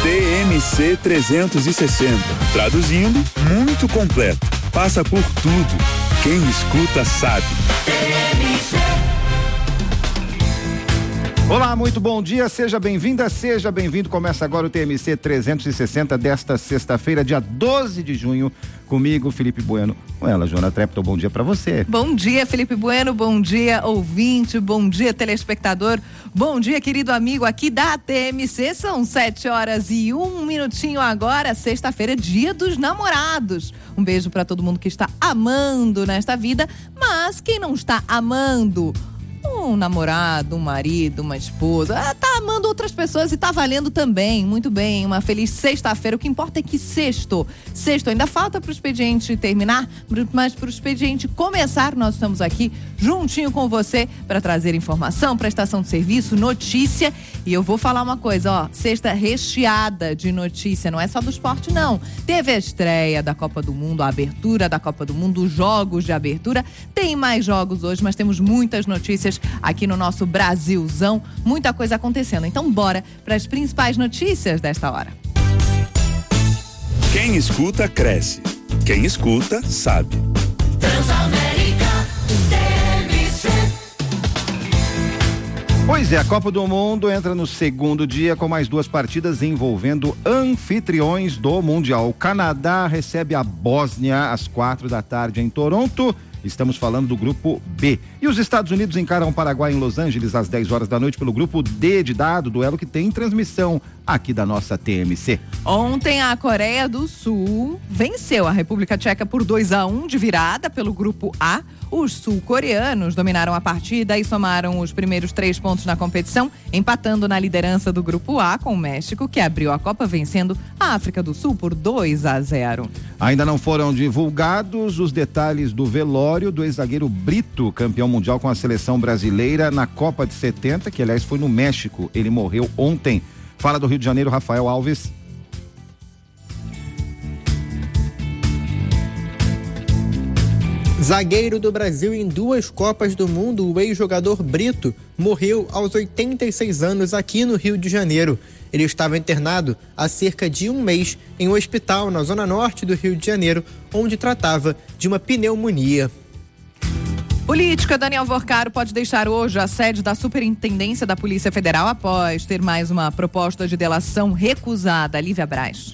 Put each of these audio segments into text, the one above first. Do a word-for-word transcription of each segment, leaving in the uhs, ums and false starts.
T M C trezentos e sessenta. Traduzindo, muito completo. Passa por tudo. Quem escuta sabe. T M C. Olá, muito bom dia, seja bem-vinda, seja bem-vindo. Começa agora o T M C trezentos e sessenta desta sexta-feira, dia doze de junho, comigo, Felipe Bueno. Com ela, Joana Trepton, bom dia pra você. Bom dia, Felipe Bueno, bom dia, ouvinte, bom dia, telespectador, bom dia, querido amigo aqui da T M C. São sete horas e um minutinho agora, sexta-feira, dia dos namorados. Um beijo pra todo mundo que está amando nesta vida, mas quem não está amando um namorado, um marido, uma esposa, tá amando outras pessoas e tá valendo também, muito bem, uma feliz sexta-feira. O que importa é que sexto, sexto ainda falta pro expediente terminar, mas pro expediente começar, nós estamos aqui juntinho com você para trazer informação, prestação de serviço, notícia. E eu vou falar uma coisa, ó, sexta recheada de notícia, não é só do esporte não, teve a estreia da Copa do Mundo, a abertura da Copa do Mundo, os jogos de abertura, tem mais jogos hoje, mas temos muitas notícias aqui no nosso Brasilzão, muita coisa acontecendo. Então bora para as principais notícias desta hora. Quem escuta, cresce. Quem escuta, sabe. Transamérica, T M C. Pois é, a Copa do Mundo entra no segundo dia com mais duas partidas envolvendo anfitriões do Mundial. O Canadá recebe a Bósnia às quatro da tarde em Toronto. Estamos falando do grupo B. E os Estados Unidos encaram o Paraguai em Los Angeles às dez horas da noite pelo grupo D de dado, duelo que tem transmissão aqui da nossa T M C. Ontem a Coreia do Sul venceu a República Tcheca por dois a um de virada pelo grupo A. Os sul-coreanos dominaram a partida e somaram os primeiros três pontos na competição, empatando na liderança do grupo A com o México, que abriu a Copa vencendo a África do Sul por dois a zero. Ainda não foram divulgados os detalhes do velório do ex-zagueiro Brito, campeão mundial com a seleção brasileira na Copa de setenta, que aliás foi no México. Ele morreu ontem. Fala do Rio de Janeiro, Rafael Alves. Zagueiro do Brasil em duas Copas do Mundo, o ex-jogador Brito morreu aos oitenta e seis anos aqui no Rio de Janeiro. Ele estava internado há cerca de um mês em um hospital na zona norte do Rio de Janeiro, onde tratava de uma pneumonia. Política, Daniel Vorcaro pode deixar hoje a sede da Superintendência da Polícia Federal após ter mais uma proposta de delação recusada. Lívia Braz.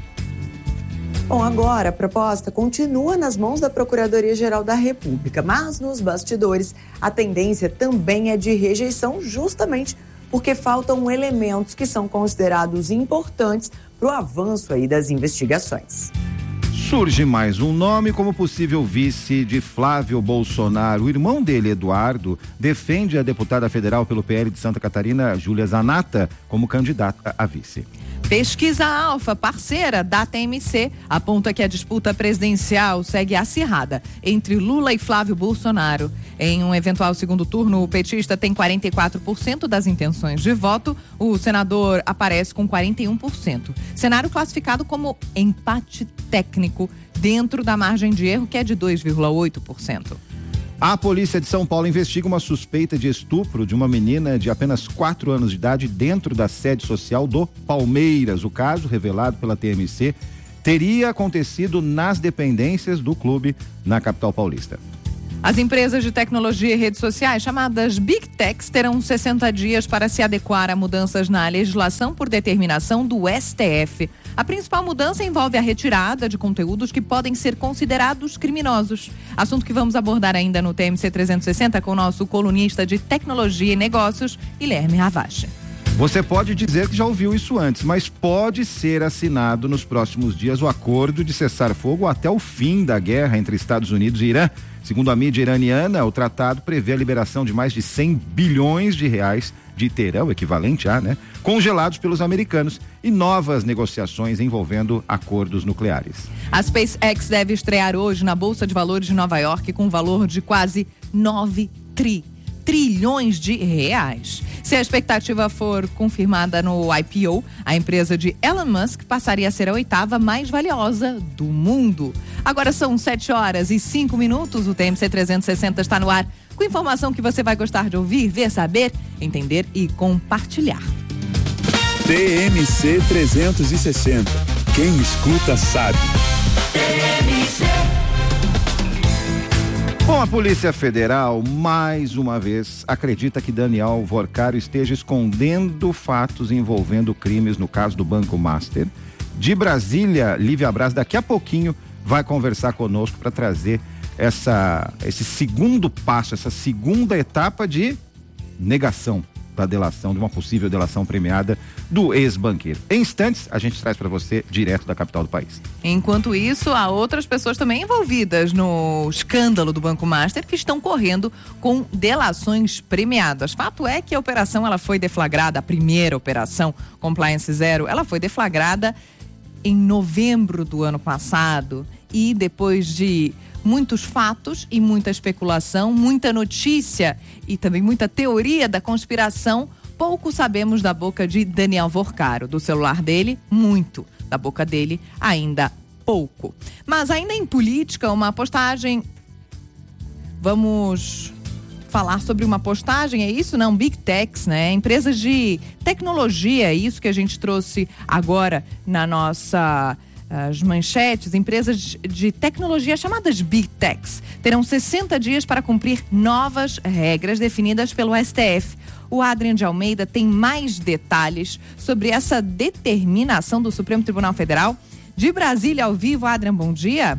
Bom, agora a proposta continua nas mãos da Procuradoria-Geral da República, mas nos bastidores a tendência também é de rejeição, justamente porque faltam elementos que são considerados importantes para o avanço aí das investigações. Surge mais um nome como possível vice de Flávio Bolsonaro. O irmão dele, Eduardo, defende a deputada federal pelo P L de Santa Catarina, Júlia Zanata, como candidata a vice. Pesquisa Alfa, parceira da T M C, aponta que a disputa presidencial segue acirrada entre Lula e Flávio Bolsonaro. Em um eventual segundo turno, o petista tem quarenta e quatro por cento das intenções de voto, o senador aparece com quarenta e um por cento. Cenário classificado como empate técnico, dentro da margem de erro, que é de dois vírgula oito por cento. A polícia de São Paulo investiga uma suspeita de estupro de uma menina de apenas quatro anos de idade dentro da sede social do Palmeiras. O caso, revelado pela T M C, teria acontecido nas dependências do clube na capital paulista. As empresas de tecnologia e redes sociais, chamadas Big Techs, terão sessenta dias para se adequar a mudanças na legislação por determinação do S T F. A principal mudança envolve a retirada de conteúdos que podem ser considerados criminosos. Assunto que vamos abordar ainda no T M C trezentos e sessenta com o nosso colunista de tecnologia e negócios, Guilherme Ravache. Você pode dizer que já ouviu isso antes, mas pode ser assinado nos próximos dias o acordo de cessar fogo até o fim da guerra entre Estados Unidos e Irã. Segundo a mídia iraniana, o tratado prevê a liberação de mais de cem bilhões de reais de terão, equivalente a, né, congelados pelos americanos, e novas negociações envolvendo acordos nucleares. A SpaceX deve estrear hoje na Bolsa de Valores de Nova York com um valor de quase nove trilhões de reais. Se a expectativa for confirmada no I P O, a empresa de Elon Musk passaria a ser a oitava mais valiosa do mundo. Agora são sete horas e cinco minutos, o T M C trezentos e sessenta está no ar, com informação que você vai gostar de ouvir, ver, saber, entender e compartilhar. T M C trezentos e sessenta. Quem escuta sabe. Bom, a Polícia Federal, mais uma vez, acredita que Daniel Vorcaro esteja escondendo fatos envolvendo crimes no caso do Banco Master. De Brasília, Lívia Braz, daqui a pouquinho, vai conversar conosco para trazer essa, esse segundo passo, essa segunda etapa de negação da delação, de uma possível delação premiada do ex-banqueiro. Em instantes, a gente traz para você direto da capital do país. Enquanto isso, há outras pessoas também envolvidas no escândalo do Banco Master que estão correndo com delações premiadas. Fato é que a operação ela foi deflagrada, a primeira operação Compliance Zero, ela foi deflagrada em novembro do ano passado e depois de muitos fatos e muita especulação, muita notícia e também muita teoria da conspiração, pouco sabemos da boca de Daniel Vorcaro. Do celular dele, muito. Da boca dele, ainda pouco. Mas ainda em política, uma postagem... Vamos falar sobre uma postagem, é isso? Não, Big Techs, né? Empresas de tecnologia, é isso que a gente trouxe agora na nossa... As manchetes, empresas de tecnologia chamadas Big Techs terão sessenta dias para cumprir novas regras definidas pelo S T F. O Adrian de Almeida tem mais detalhes sobre essa determinação do Supremo Tribunal Federal. De Brasília ao vivo, Adrian, bom dia.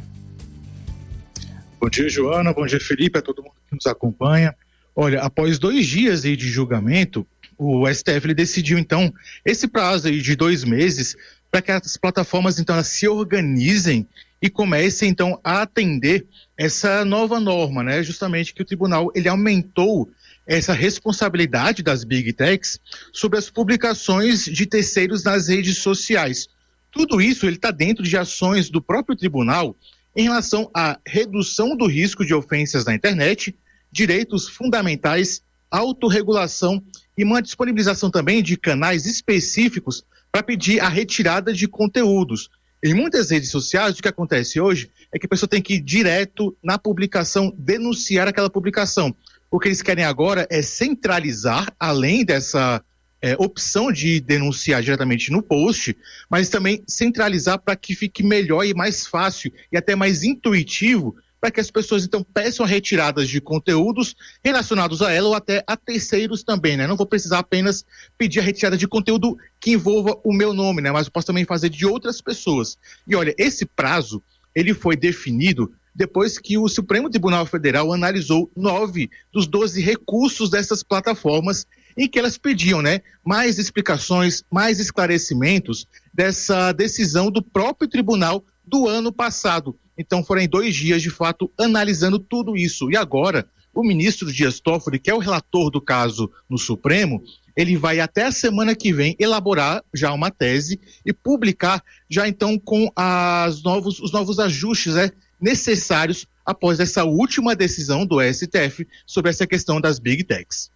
Bom dia, Joana, bom dia, Felipe, a todo mundo que nos acompanha. Olha, após dois dias aí de julgamento, o S T F ele decidiu então esse prazo aí de dois meses para que as plataformas então elas se organizem e comecem então a atender essa nova norma, né? Justamente que o tribunal ele aumentou essa responsabilidade das Big Techs sobre as publicações de terceiros nas redes sociais. Tudo isso ele está dentro de ações do próprio tribunal em relação à redução do risco de ofensas na internet, direitos fundamentais, autorregulação e uma disponibilização também de canais específicos para pedir a retirada de conteúdos. Em muitas redes sociais, o que acontece hoje é que a pessoa tem que ir direto na publicação, denunciar aquela publicação. O que eles querem agora é centralizar, além dessa é, opção de denunciar diretamente no post, mas também centralizar para que fique melhor e mais fácil e até mais intuitivo para que as pessoas então peçam retiradas de conteúdos relacionados a ela ou até a terceiros também, né? Não vou precisar apenas pedir a retirada de conteúdo que envolva o meu nome, né? Mas eu posso também fazer de outras pessoas. E olha, esse prazo, ele foi definido depois que o Supremo Tribunal Federal analisou nove dos doze recursos dessas plataformas em que elas pediam, né, mais explicações, mais esclarecimentos dessa decisão do próprio tribunal do ano passado. Então foram em dois dias, de fato, analisando tudo isso. E agora, o ministro Dias Toffoli, que é o relator do caso no Supremo, ele vai até a semana que vem elaborar já uma tese e publicar já então com as novos, os novos ajustes, né, necessários após essa última decisão do S T F sobre essa questão das Big Techs.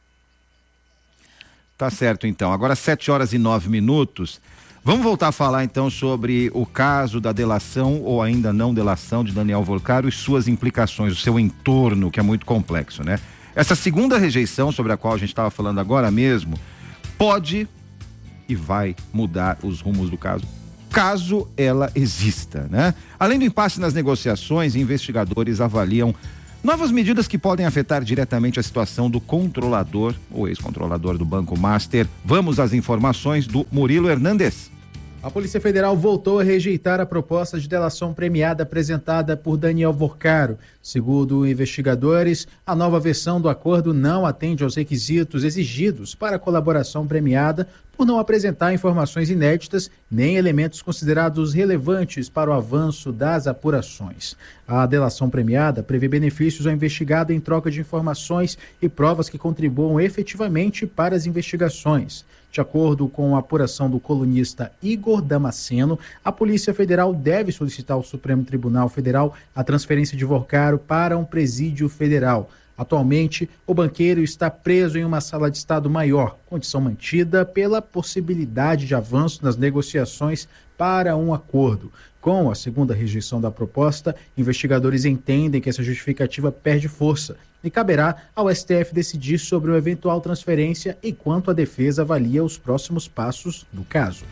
Tá certo, então. Agora sete horas e nove minutos. Vamos voltar a falar então sobre o caso da delação ou ainda não delação de Daniel Vorcaro e suas implicações, o seu entorno, que é muito complexo, né? Essa segunda rejeição sobre a qual a gente estava falando agora mesmo, pode e vai mudar os rumos do caso, caso ela exista, né? Além do impasse nas negociações, investigadores avaliam novas medidas que podem afetar diretamente a situação do controlador, ou ex-controlador do Banco Master. Vamos às informações do Murilo Hernandes. A Polícia Federal voltou a rejeitar a proposta de delação premiada apresentada por Daniel Vorcaro. Segundo investigadores, a nova versão do acordo não atende aos requisitos exigidos para a colaboração premiada por não apresentar informações inéditas nem elementos considerados relevantes para o avanço das apurações. A delação premiada prevê benefícios ao investigado em troca de informações e provas que contribuam efetivamente para as investigações. De acordo com a apuração do colunista Igor Damasceno, a Polícia Federal deve solicitar ao Supremo Tribunal Federal a transferência de Vorcaro para um presídio federal. Atualmente, o banqueiro está preso em uma sala de estado maior, condição mantida pela possibilidade de avanço nas negociações para um acordo. Com a segunda rejeição da proposta, investigadores entendem que essa justificativa perde força e caberá ao S T F decidir sobre uma eventual transferência enquanto a defesa avalia os próximos passos do caso.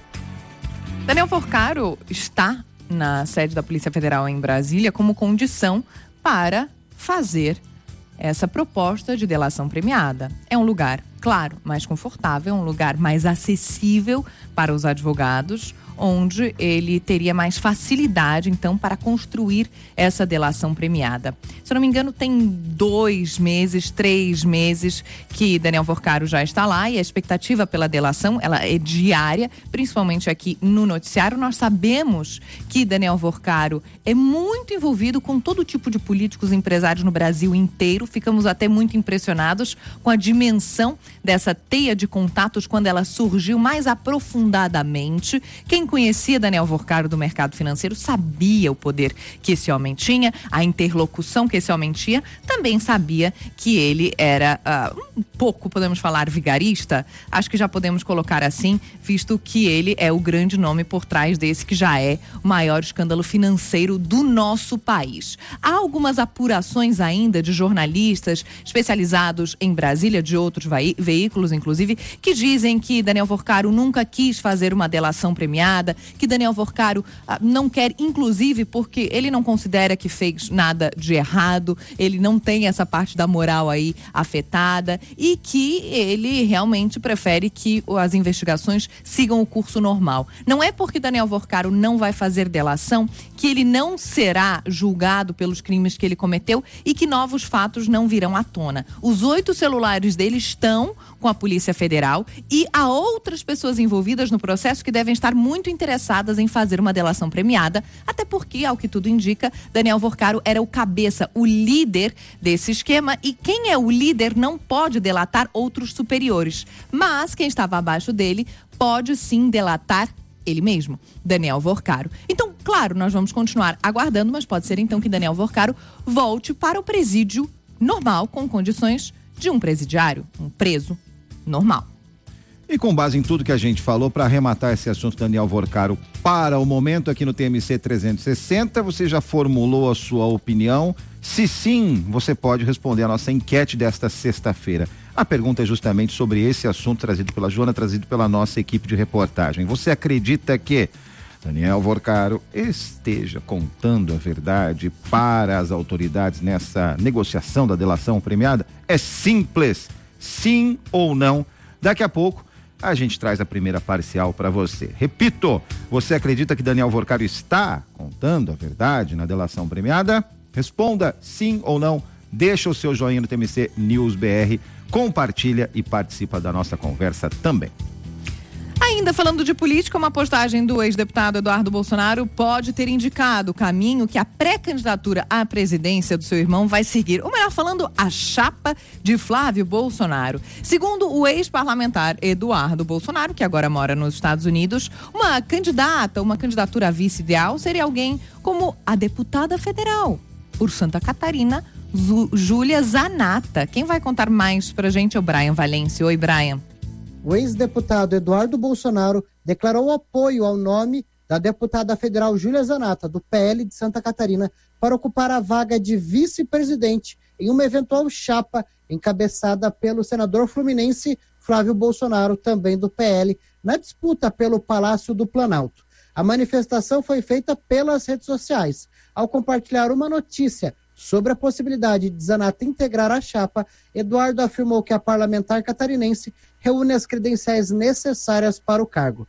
Daniel Porcaro está na sede da Polícia Federal em Brasília como condição para fazer essa proposta de delação premiada. É um lugar, claro, mais confortável, um lugar mais acessível para os advogados, onde ele teria mais facilidade, então, para construir essa delação premiada. Se eu não me engano, tem dois meses, três meses que Daniel Porcaro já está lá e a expectativa pela delação, ela é diária, principalmente aqui no noticiário. Nós sabemos que Daniel Porcaro é muito envolvido com todo tipo de políticos e empresários no Brasil inteiro. Ficamos até muito impressionados com a dimensão dessa teia de contatos quando ela surgiu mais aprofundadamente. Quem conhecia Daniel Porcaro do mercado financeiro sabia o poder que esse homem tinha, a interlocução que esse homem tinha, também sabia que ele era uh, um pouco, podemos falar, vigarista. Acho que já podemos colocar assim, visto que ele é o grande nome por trás desse que já é o maior escândalo financeiro do nosso país. Há algumas apurações ainda de jornalistas especializados em Brasília, de outros vai- veículos inclusive, que dizem que Daniel Porcaro nunca quis fazer uma delação premiada, que Daniel Porcaro ah, não quer, inclusive porque ele não considera que fez nada de errado, ele não tem essa parte da moral aí afetada e que ele realmente prefere que as investigações sigam o curso normal. Não é porque Daniel Porcaro não vai fazer delação que ele não será julgado pelos crimes que ele cometeu e que novos fatos não virão à tona. Os oito celulares dele estão com a Polícia Federal e há outras pessoas envolvidas no processo que devem estar muito interessadas em fazer uma delação premiada, até porque, ao que tudo indica, Daniel Porcaro era o cabeça, o líder desse esquema e quem é o líder não pode delatar outros superiores, mas quem estava abaixo dele pode sim delatar ele mesmo, Daniel Porcaro. Então, claro, nós vamos continuar aguardando, mas pode ser então que Daniel Porcaro volte para o presídio normal, com condições de um presidiário, um preso normal. E com base em tudo que a gente falou, para arrematar esse assunto, Daniel Porcaro, para o momento aqui no T M C trezentos e sessenta, você já formulou a sua opinião? Se sim, você pode responder a nossa enquete desta sexta-feira. A pergunta é justamente sobre esse assunto trazido pela Joana, trazido pela nossa equipe de reportagem. Você acredita que Daniel Porcaro esteja contando a verdade para as autoridades nessa negociação da delação premiada? É simples, sim ou não. Daqui a pouco a gente traz a primeira parcial para você. Repito, você acredita que Daniel Porcaro está contando a verdade na delação premiada? Responda sim ou não. Deixa o seu joinha no T M C News B R, compartilha e participa da nossa conversa também. Ainda falando de política, uma postagem do ex-deputado Eduardo Bolsonaro pode ter indicado o caminho que a pré-candidatura à presidência do seu irmão vai seguir. Ou melhor falando, a chapa de Flávio Bolsonaro. Segundo o ex-parlamentar Eduardo Bolsonaro, que agora mora nos Estados Unidos, uma candidata, uma candidatura a vice ideal seria alguém como a deputada federal por Santa Catarina, Júlia Zanata. Quem vai contar mais pra gente é o Brian Valência. Oi, Brian. O ex-deputado Eduardo Bolsonaro declarou apoio ao nome da deputada federal Júlia Zanata, do P L de Santa Catarina, para ocupar a vaga de vice-presidente em uma eventual chapa encabeçada pelo senador fluminense Flávio Bolsonaro, também do P L, na disputa pelo Palácio do Planalto. A manifestação foi feita pelas redes sociais. Ao compartilhar uma notícia sobre a possibilidade de Zanata integrar a chapa, Eduardo afirmou que a parlamentar catarinense reúne as credenciais necessárias para o cargo.